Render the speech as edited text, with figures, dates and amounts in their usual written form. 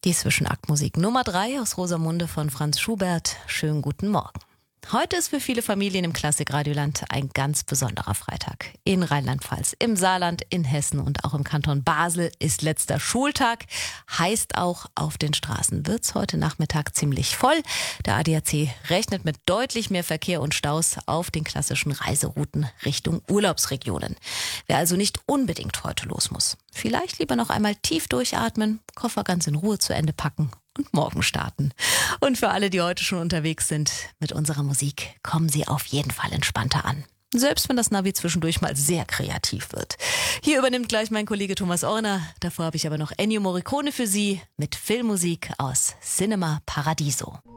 Die Zwischenaktmusik Nummer 3 aus Rosamunde von Franz Schubert. Schönen guten Morgen. Heute ist für viele Familien im Klassikradioland ein ganz besonderer Freitag. In Rheinland-Pfalz, im Saarland, in Hessen und auch im Kanton Basel ist letzter Schultag. Heißt auch, auf den Straßen wird's heute Nachmittag ziemlich voll. Der ADAC rechnet mit deutlich mehr Verkehr und Staus auf den klassischen Reiserouten Richtung Urlaubsregionen. Wer also nicht unbedingt heute los muss, vielleicht lieber noch einmal tief durchatmen, Koffer ganz in Ruhe zu Ende packen und morgen starten. Und für alle, die heute schon unterwegs sind mit unserer Musik, kommen Sie auf jeden Fall entspannter an. Selbst wenn das Navi zwischendurch mal sehr kreativ wird. Hier übernimmt gleich mein Kollege Thomas Orner. Davor habe ich aber noch Ennio Morricone für Sie mit Filmmusik aus Cinema Paradiso.